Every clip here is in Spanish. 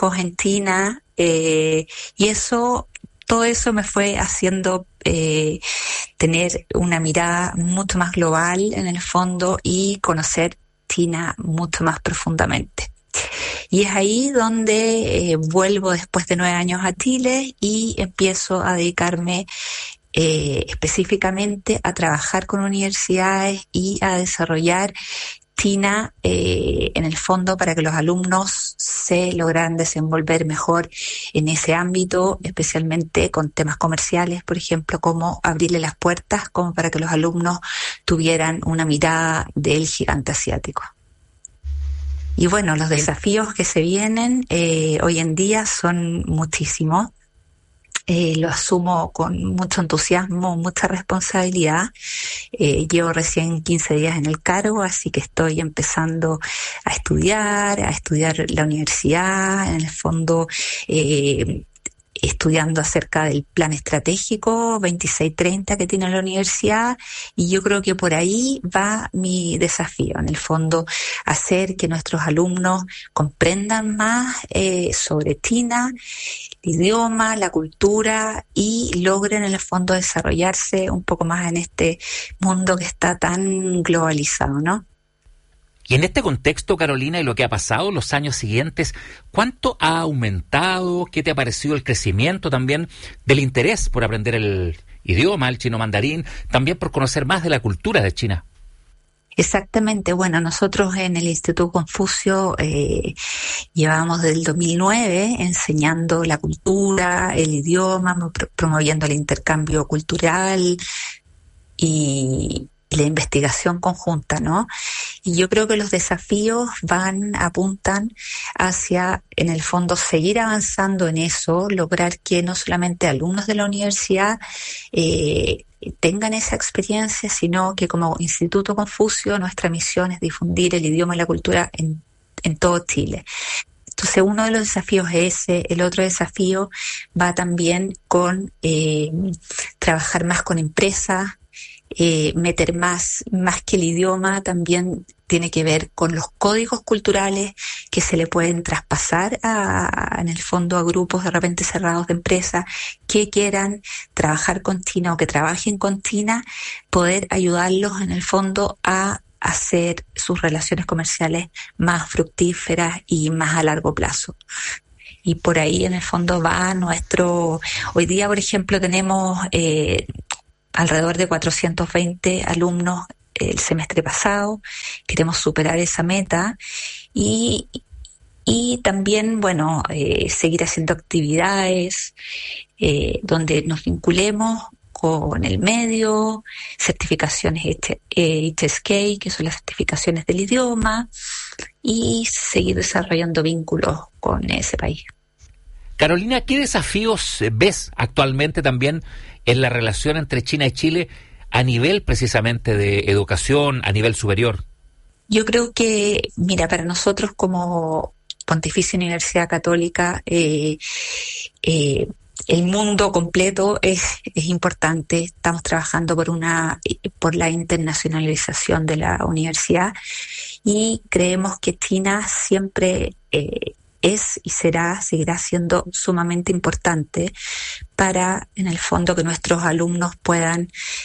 científicos en China, y todo eso me fue haciendo tener una mirada mucho más global en el fondo y conocer China mucho más profundamente. Y es ahí donde vuelvo después de 9 años a Chile y empiezo a dedicarme específicamente a trabajar con universidades y a desarrollar China en el fondo para que los alumnos se lograran desenvolver mejor en ese ámbito, especialmente con temas comerciales, por ejemplo, como abrirle las puertas como para que los alumnos tuvieran una mirada del gigante asiático. Y bueno, los desafíos que se vienen hoy en día son muchísimos. Lo asumo con mucho entusiasmo, mucha responsabilidad. Llevo recién 15 días en el cargo, así que estoy empezando a estudiar la universidad, en el fondo estudiando acerca del plan estratégico 2630 que tiene la universidad, y yo creo que por ahí va mi desafío, en el fondo hacer que nuestros alumnos comprendan más sobre China, el idioma, la cultura, y logren en el fondo desarrollarse un poco más en este mundo que está tan globalizado, ¿no? Y en este contexto, Carolina, y lo que ha pasado en los años siguientes, ¿cuánto ha aumentado? ¿Qué te ha parecido el crecimiento también del interés por aprender el idioma, el chino mandarín, también por conocer más de la cultura de China? Exactamente, bueno, nosotros en el Instituto Confucio llevamos desde el 2009 enseñando la cultura, el idioma, promoviendo el intercambio cultural y la investigación conjunta, ¿no? Y yo creo que los desafíos apuntan hacia, en el fondo, seguir avanzando en eso, lograr que no solamente alumnos de la universidad tengan esa experiencia, sino que como Instituto Confucio nuestra misión es difundir el idioma y la cultura en todo Chile. Entonces uno de los desafíos es ese. El otro desafío va también con trabajar más con empresas, meter más que el idioma, también tiene que ver con los códigos culturales que se le pueden traspasar en el fondo a grupos de repente cerrados de empresas que quieran trabajar con China o que trabajen con China, poder ayudarlos en el fondo a hacer sus relaciones comerciales más fructíferas y más a largo plazo. Y por ahí en el fondo va hoy día, por ejemplo, tenemos alrededor de 420 alumnos el semestre pasado. Queremos superar esa meta y también, bueno, seguir haciendo actividades donde nos vinculemos con el medio, certificaciones HSK, que son las certificaciones del idioma, y seguir desarrollando vínculos con ese país. Carolina, ¿qué desafíos ves actualmente también en la relación entre China y Chile a nivel precisamente de educación, a nivel superior? Yo creo que, mira, para nosotros como Pontificia Universidad Católica, el mundo completo es importante. Estamos trabajando por la internacionalización de la universidad y creemos que China siempre es y seguirá siendo sumamente importante para, en el fondo, que nuestros alumnos puedan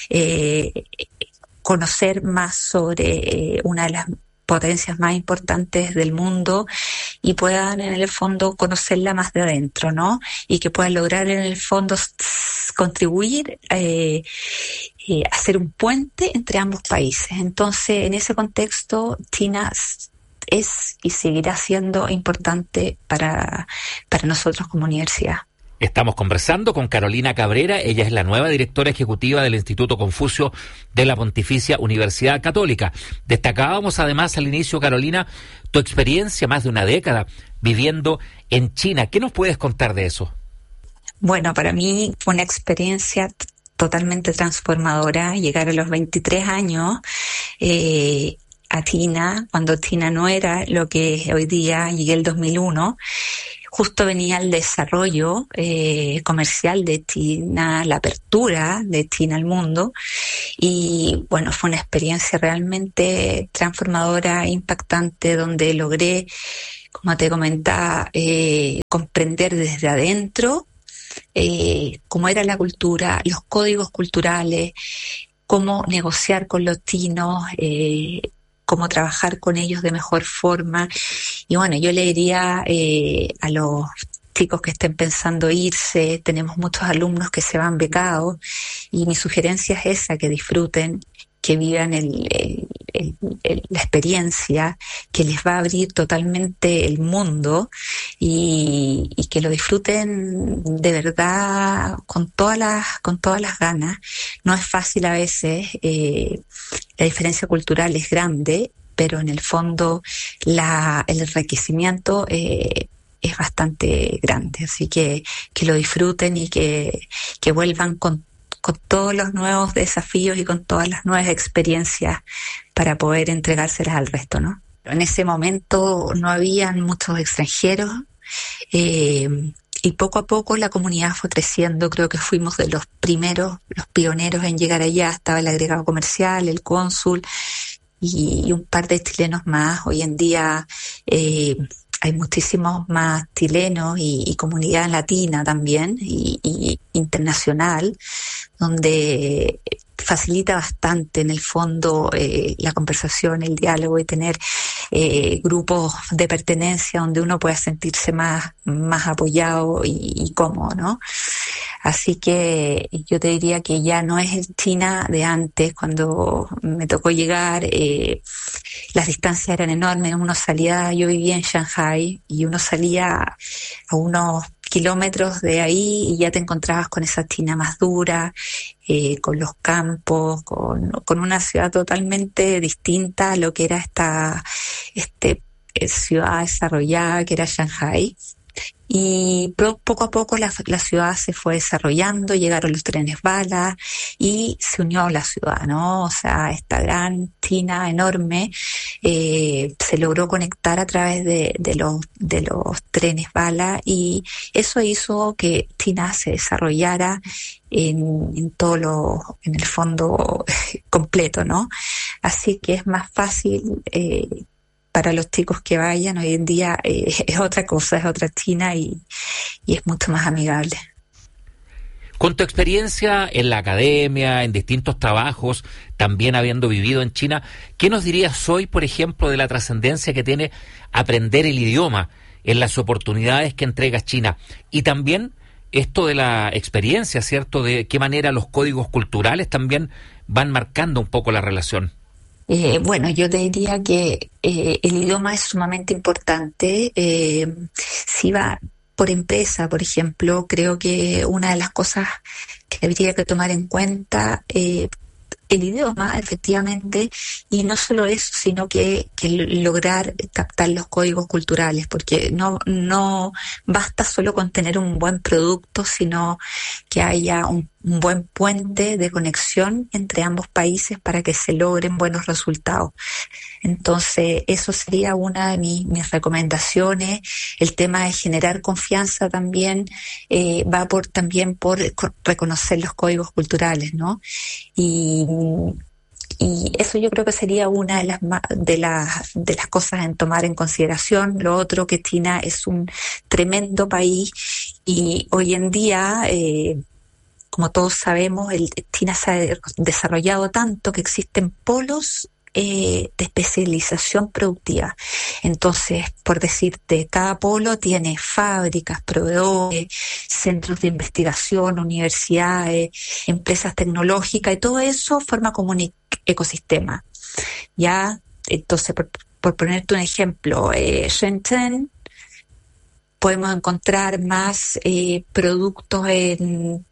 conocer más sobre una de las potencias más importantes del mundo y puedan, en el fondo, conocerla más de adentro, ¿no? Y que puedan lograr, en el fondo, contribuir a hacer un puente entre ambos países. Entonces, en ese contexto, China es y seguirá siendo importante para nosotros como universidad. Estamos conversando con Carolina Cabrera. Ella es la nueva directora ejecutiva del Instituto Confucio de la Pontificia Universidad Católica. Destacábamos además al inicio, Carolina, tu experiencia, más de una década viviendo en China. ¿Qué nos puedes contar de eso? Bueno, para mí fue una experiencia totalmente transformadora llegar a los 23 años a China, cuando China no era lo que es hoy día. Llegué el 2001. Justo venía el desarrollo comercial de China, la apertura de China al mundo, y bueno, fue una experiencia realmente transformadora, impactante, donde logré como te comentaba, comprender desde adentro cómo era la cultura, los códigos culturales, cómo negociar con los chinos, cómo trabajar con ellos de mejor forma. Y bueno, yo le diría a los chicos que estén pensando irse, tenemos muchos alumnos que se van becados, y mi sugerencia es esa, que disfruten, que vivan la experiencia, que les va a abrir totalmente el mundo, y que lo disfruten de verdad con todas las ganas. No es fácil a veces, la diferencia cultural es grande, pero en el fondo el enriquecimiento es bastante grande, así que lo disfruten y que vuelvan con todos los nuevos desafíos y con todas las nuevas experiencias para poder entregárselas al resto, ¿no? En ese momento no habían muchos extranjeros, y poco a poco la comunidad fue creciendo. Creo que fuimos de los primeros, los pioneros en llegar allá. Estaba el agregado comercial, el cónsul y un par de chilenos más. Hoy en día hay muchísimos más chilenos y comunidad latina también y internacional, donde facilita bastante en el fondo la conversación, el diálogo, y tener grupos de pertenencia donde uno pueda sentirse más apoyado y cómodo, ¿no? Así que yo te diría que ya no es el China de antes. Cuando me tocó llegar, las distancias eran enormes. Yo vivía en Shanghai, y uno salía a unos kilómetros de ahí y ya te encontrabas con esa China más dura, con los campos, con una ciudad totalmente distinta a lo que era esta ciudad desarrollada que era Shanghai. Y poco a poco la ciudad se fue desarrollando, llegaron los trenes bala y se unió a la ciudad, ¿no? O sea, esta gran China enorme se logró conectar a través de los trenes bala, y eso hizo que China se desarrollara en el fondo completo, ¿no? Así que es más fácil para los chicos que vayan. Hoy en día es otra cosa, es otra China, y es mucho más amigable. Con tu experiencia en la academia, en distintos trabajos, también habiendo vivido en China, ¿qué nos dirías hoy, por ejemplo, de la trascendencia que tiene aprender el idioma en las oportunidades que entrega China? Y también esto de la experiencia, ¿cierto? De qué manera los códigos culturales también van marcando un poco la relación. Bueno, yo te diría que el idioma es sumamente importante. Si va por empresa, por ejemplo, creo que una de las cosas que habría que tomar en cuenta, el idioma, efectivamente, y no solo eso, sino que lograr captar los códigos culturales, porque no basta solo con tener un buen producto, sino que haya un buen puente de conexión entre ambos países para que se logren buenos resultados. Entonces, eso sería una de mis recomendaciones. El tema de generar confianza también va también por reconocer los códigos culturales, ¿no? Y eso yo creo que sería una de las cosas en tomar en consideración. Lo otro, que China es un tremendo país, y hoy en día, como todos sabemos, China se ha desarrollado tanto que existen polos de especialización productiva. Entonces, por decirte, cada polo tiene fábricas, proveedores, centros de investigación, universidades, empresas tecnológicas, y todo eso forma como un ecosistema. Ya, entonces, por ponerte un ejemplo, Shenzhen, podemos encontrar más productos en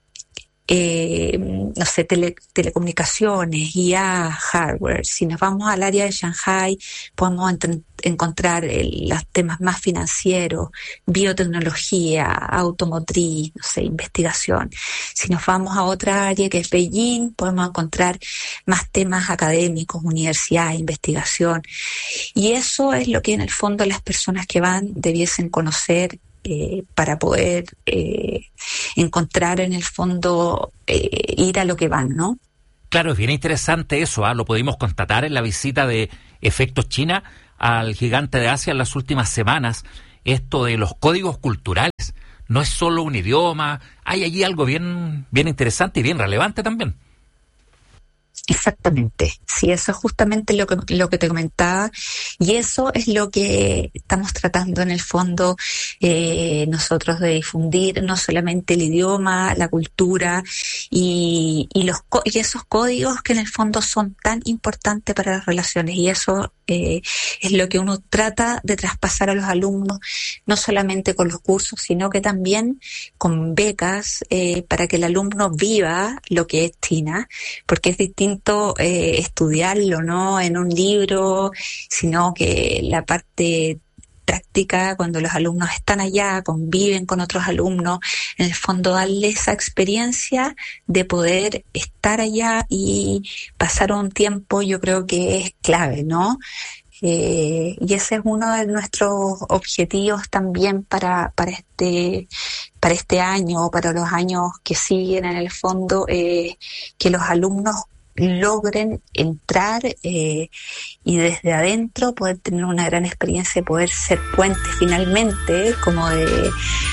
no sé, telecomunicaciones, IA, hardware. Si nos vamos al área de Shanghai, podemos encontrar los temas más financieros, biotecnología, automotriz, no sé, investigación. Si nos vamos a otra área que es Beijing, podemos encontrar más temas académicos, universidad, investigación. Y eso es lo que en el fondo las personas que van debiesen conocer, para poder encontrar en el fondo, ir a lo que van, ¿no? Claro, es bien interesante eso, lo pudimos constatar en la visita de Efectos China al Gigante de Asia en las últimas semanas, esto de los códigos culturales. No es solo un idioma, hay allí algo bien interesante y bien relevante también. Exactamente, sí, eso es justamente lo que te comentaba, y eso es lo que estamos tratando en el fondo nosotros de difundir, no solamente el idioma, la cultura y esos códigos que en el fondo son tan importantes para las relaciones, y eso es lo que uno trata de traspasar a los alumnos, no solamente con los cursos, sino que también con becas para que el alumno viva lo que es China, porque es distinto estudiarlo, ¿no?, en un libro, sino que la parte práctica, cuando los alumnos están allá, conviven con otros alumnos, en el fondo darle esa experiencia de poder estar allá y pasar un tiempo, yo creo que es clave, ¿no? Y ese es uno de nuestros objetivos también para este año, para los años que siguen, en el fondo, que los alumnos logren entrar y desde adentro poder tener una gran experiencia, poder ser puente finalmente como de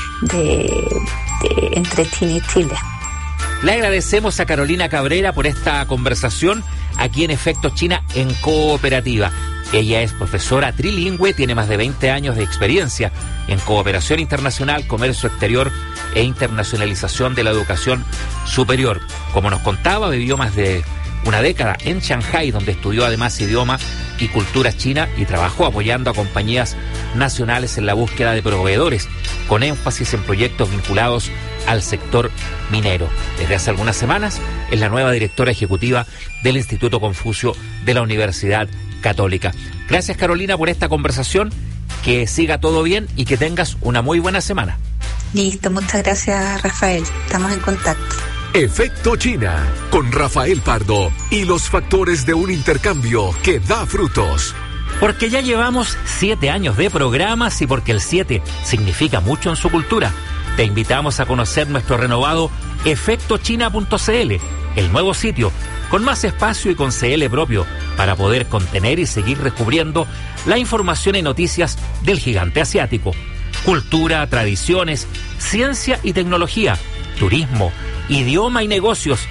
entre China y Chile. Le agradecemos a Carolina Cabrera por esta conversación aquí en Efecto China en Cooperativa. Ella es profesora trilingüe, tiene más de 20 años de experiencia en cooperación internacional, comercio exterior e internacionalización de la educación superior. Como nos contaba, vivió más de una década en Shanghái, donde estudió además idioma y cultura china y trabajó apoyando a compañías nacionales en la búsqueda de proveedores, con énfasis en proyectos vinculados al sector minero. Desde hace algunas semanas es la nueva directora ejecutiva del Instituto Confucio de la Universidad Católica. Gracias, Carolina, por esta conversación, que siga todo bien y que tengas una muy buena semana. Listo, muchas gracias, Rafael, estamos en contacto. Efecto China, con Rafael Pardo y los factores de un intercambio que da frutos. Porque ya llevamos 7 años de programas y porque el 7 significa mucho en su cultura, te invitamos a conocer nuestro renovado efectochina.cl, el nuevo sitio con más espacio y con CL propio para poder contener y seguir descubriendo la información y noticias del gigante asiático. Cultura, tradiciones, ciencia y tecnología, turismo, idioma y negocios.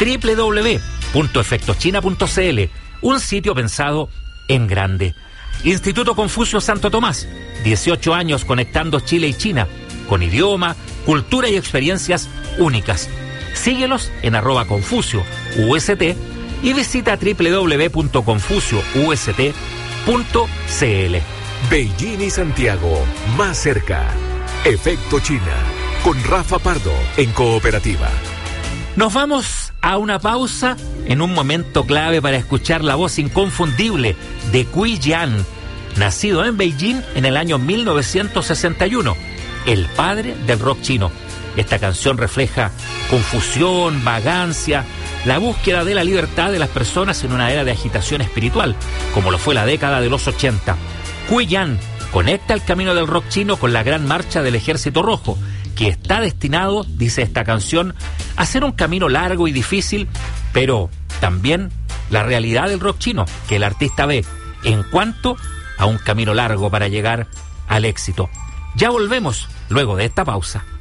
www.efectochina.cl, un sitio pensado en grande. Instituto Confucio Santo Tomás, 18 años conectando Chile y China, con idioma, cultura y experiencias únicas. Síguelos en @Confucio UST y visita www.confucioust.cl. Beijing y Santiago, más cerca. Efecto China, con Rafa Pardo en Cooperativa. Nos vamos a una pausa en un momento clave para escuchar la voz inconfundible de Cui Yan, nacido en Beijing en el año 1961, el padre del rock chino. Esta canción refleja confusión, vagancia, la búsqueda de la libertad de las personas en una era de agitación espiritual, como lo fue la década de los 80. Cui Yan conecta el camino del rock chino con la gran marcha del Ejército Rojo, que está destinado, dice esta canción, a ser un camino largo y difícil, pero también la realidad del rock chino, que el artista ve en cuanto a un camino largo para llegar al éxito. Ya volvemos luego de esta pausa.